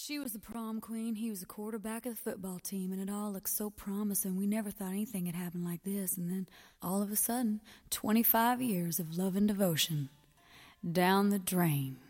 She was the prom queen, he was the quarterback of the football team, and it all looked so promising. We never thought anything had happened like this, and then all of a sudden, 25 years of love and devotion down the drain.